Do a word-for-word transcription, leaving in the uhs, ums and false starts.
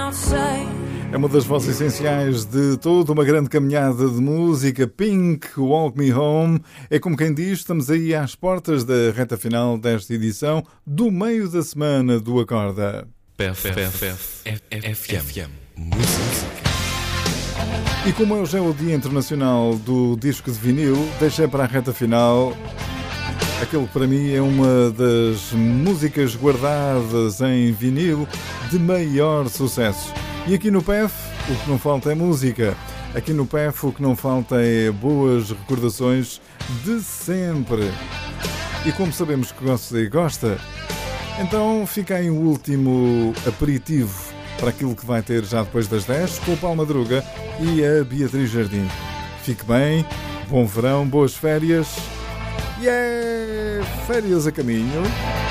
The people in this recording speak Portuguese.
É uma das vozes essenciais de toda uma grande caminhada de música. Pink, Walk Me Home. É como quem diz, estamos aí às portas da reta final desta edição do meio da semana do Acorda. P F F M. Música. E como hoje é o Dia Internacional do Disco de Vinil, deixei para a reta final aquele que para mim é uma das músicas guardadas em vinil de maior sucesso. E aqui no P F o que não falta é música. Aqui no P F o que não falta é boas recordações de sempre. E como sabemos que você gosta, então fica aí um último aperitivo para aquilo que vai ter já depois das dez com o Paulo Madruga e a Beatriz Jardim. Fique bem, bom verão, boas férias. Yeah! Férias a caminho.